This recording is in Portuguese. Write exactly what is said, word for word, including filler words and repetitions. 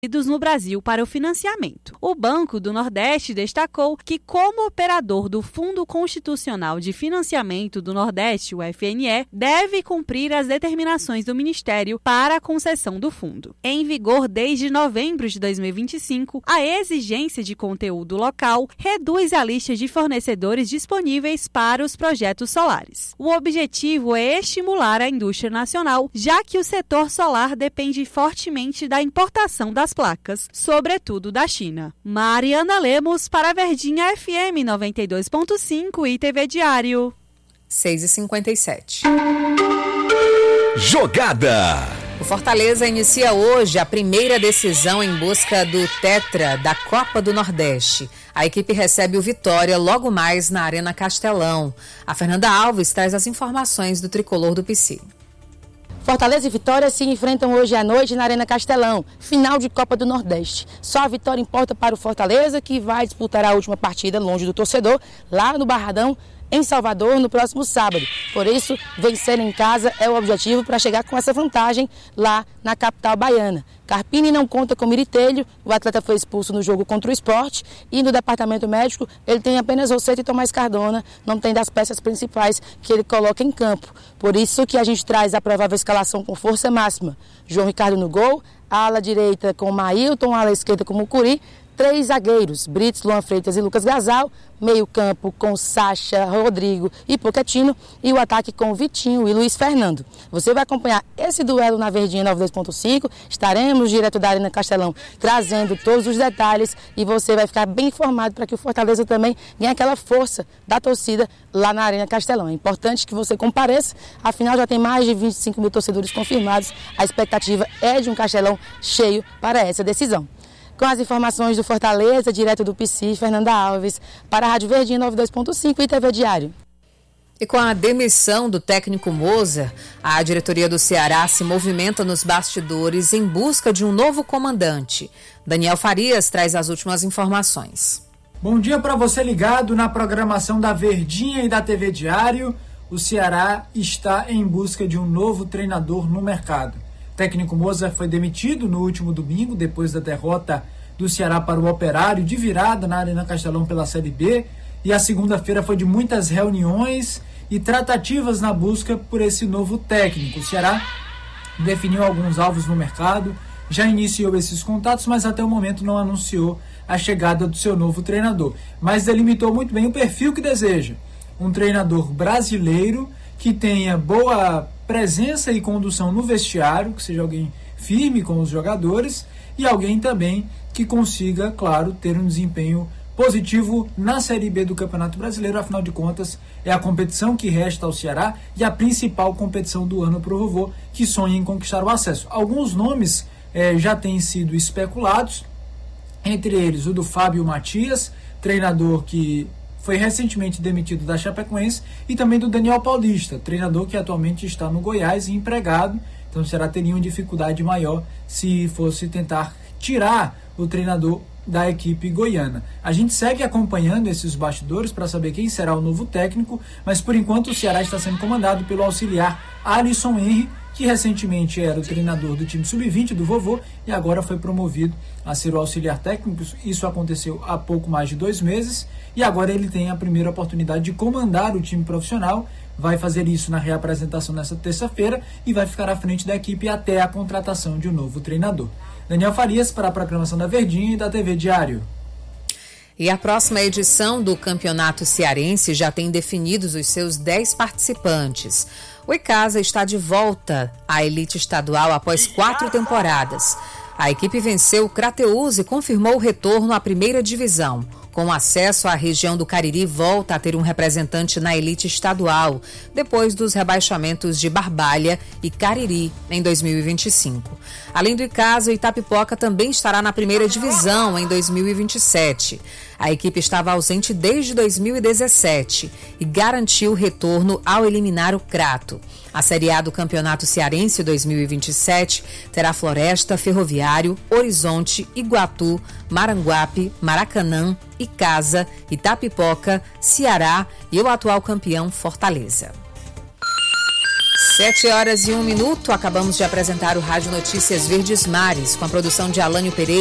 no Brasil para o financiamento. O Banco do Nordeste destacou que, como operador do Fundo Constitucional de Financiamento do Nordeste, o F N E, deve cumprir as determinações do Ministério para a concessão do fundo. Em vigor desde novembro de dois mil e vinte e cinco, a exigência de conteúdo local reduz a lista de fornecedores disponíveis para os projetos solares. O objetivo é estimular a indústria nacional, já que o setor solar depende fortemente da importação das placas, sobretudo da China. Mariana Lemos para a Verdinha F M noventa e dois ponto cinco e T V Diário. seis e cinquenta e sete. Jogada. O Fortaleza inicia hoje a primeira decisão em busca do Tetra da Copa do Nordeste. A equipe recebe o Vitória logo mais na Arena Castelão. A Fernanda Alves traz as informações do tricolor do P C. Fortaleza e Vitória se enfrentam hoje à noite na Arena Castelão, final de Copa do Nordeste. Só a vitória importa para o Fortaleza, que vai disputar a última partida longe do torcedor, lá no Barradão, em Salvador, no próximo sábado. Por isso, vencer em casa é o objetivo para chegar com essa vantagem lá na capital baiana. Carpini não conta com Miritelho, o atleta foi expulso no jogo contra o Sport, e no departamento médico ele tem apenas Rosseto e Tomás Cardona, não tem das peças principais que ele coloca em campo. Por isso que a gente traz a provável escalação com força máxima. João Ricardo no gol, a ala direita com Maílton, a ala esquerda com Mucuri, três zagueiros, Brits, Luan Freitas e Lucas Gasal, meio campo com Sacha, Rodrigo e Pochettino, e o ataque com Vitinho e Luiz Fernando. Você vai acompanhar esse duelo na Verdinha noventa e dois ponto cinco, estaremos direto da Arena Castelão trazendo todos os detalhes e você vai ficar bem informado para que o Fortaleza também ganhe aquela força da torcida lá na Arena Castelão. É importante que você compareça, afinal já tem mais de vinte e cinco mil torcedores confirmados, a expectativa é de um Castelão cheio para essa decisão. Com as informações do Fortaleza, direto do P C, Fernanda Alves, para a Rádio Verdinha noventa e dois ponto cinco e T V Diário. E com a demissão do técnico Moser, a diretoria do Ceará se movimenta nos bastidores em busca de um novo comandante. Daniel Farias traz as últimas informações. Bom dia para você ligado na programação da Verdinha e da T V Diário. O Ceará está em busca de um novo treinador no mercado. O técnico Moser foi demitido no último domingo, depois da derrota do Ceará para o Operário de virada na Arena Castelão pela Série B. E a segunda-feira foi de muitas reuniões e tratativas na busca por esse novo técnico. O Ceará definiu alguns alvos no mercado, já iniciou esses contatos, mas até o momento não anunciou a chegada do seu novo treinador. Mas delimitou muito bem o perfil que deseja. Um treinador brasileiro que tenha boa presença e condução no vestiário, que seja alguém firme com os jogadores e alguém também que consiga, claro, ter um desempenho positivo na Série B do Campeonato Brasileiro. Afinal de contas, é a competição que resta ao Ceará e a principal competição do ano para o Vovô, que sonha em conquistar o acesso. Alguns nomes eh, já têm sido especulados, entre eles o do Fábio Matias, treinador que foi recentemente demitido da Chapecoense, e também do Daniel Paulista, treinador que atualmente está no Goiás e empregado. Então o Ceará teria uma dificuldade maior se fosse tentar tirar o treinador da equipe goiana. A gente segue acompanhando esses bastidores para saber quem será o novo técnico, mas por enquanto o Ceará está sendo comandado pelo auxiliar Alisson Henry, que recentemente era o treinador do time sub vinte do Vovô e agora foi promovido a ser o auxiliar técnico. Isso aconteceu há pouco mais de dois meses e agora ele tem a primeira oportunidade de comandar o time profissional. Vai fazer isso na reapresentação nessa terça-feira e vai ficar à frente da equipe até a contratação de um novo treinador. Daniel Farias para a programação da Verdinha e da T V Diário. E a próxima edição do Campeonato Cearense já tem definidos os seus dez participantes. O Icasa está de volta à elite estadual após quatro temporadas. A equipe venceu o Crateús e confirmou o retorno à primeira divisão. Com acesso à região do Cariri, volta a ter um representante na elite estadual, depois dos rebaixamentos de Barbalha e Cariri em dois mil e vinte e cinco. Além do Icasa, o Itapipoca também estará na primeira divisão em dois mil e vinte e sete. A equipe estava ausente desde dois mil e dezessete e garantiu o retorno ao eliminar o Crato. A Série A do Campeonato Cearense dois mil e vinte e sete terá Floresta, Ferroviário, Horizonte, Iguatu, Maranguape, Maracanã, Icasa, Itapipoca, Ceará e o atual campeão Fortaleza. Sete horas e um minuto, acabamos de apresentar o Rádio Notícias Verdes Mares, com a produção de Alânio Pereira.